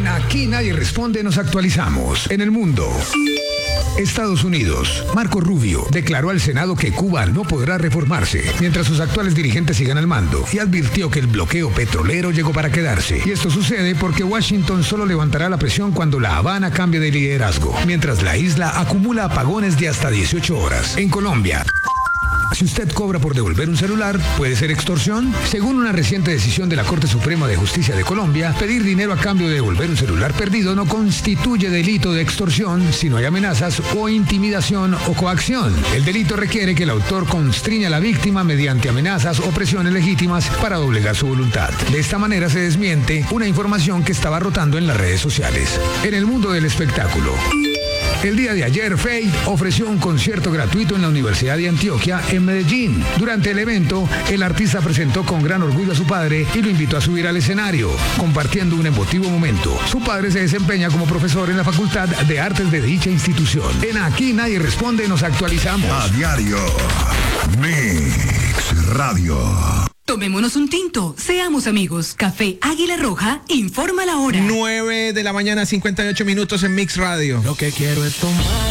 En Aquí Nadie Responde nos actualizamos. En el mundo. Estados Unidos. Marco Rubio declaró al Senado que Cuba no podrá reformarse mientras sus actuales dirigentes sigan al mando y advirtió que el bloqueo petrolero llegó para quedarse. Y esto sucede porque Washington solo levantará la presión cuando La Habana cambie de liderazgo, mientras la isla acumula apagones de hasta 18 horas. En Colombia. Si usted cobra por devolver un celular, ¿puede ser extorsión? Según una reciente decisión de la Corte Suprema de Justicia de Colombia, pedir dinero a cambio de devolver un celular perdido no constituye delito de extorsión si no hay amenazas o intimidación o coacción. El delito requiere que el autor constriña a la víctima mediante amenazas o presiones legítimas para doblegar su voluntad. De esta manera se desmiente una información que estaba rotando en las redes sociales. En el mundo del espectáculo. El día de ayer, Feid ofreció un concierto gratuito en la Universidad de Antioquia, en Medellín. Durante el evento, el artista presentó con gran orgullo a su padre y lo invitó a subir al escenario, compartiendo un emotivo momento. Su padre se desempeña como profesor en la Facultad de Artes de dicha institución. En Aquí Nadie Responde nos actualizamos. A diario. Mix Radio. Tomémonos un tinto, seamos amigos. Café Águila Roja informa la hora. 9 de la mañana, 58 minutos en Mix Radio. Lo que quiero es tomar